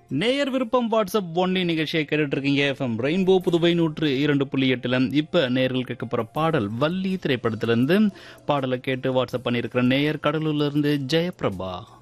நேயர் விருப்பம் WhatsApp only நிகழ்ச்சியை கேட்டுட்டு இருக்கீங்க. FM rainbow Puduvai 102.8. இப்ப நேயர்கள் கேட்க போற பாடல் வள்ளி திரைப்படத்திலிருந்து. பாடலை கேட்டு வாட்ஸ்அப் பண்ணியிருக்கிற நேயர் கடலூர்ல இருந்து ஜெயபிரபா.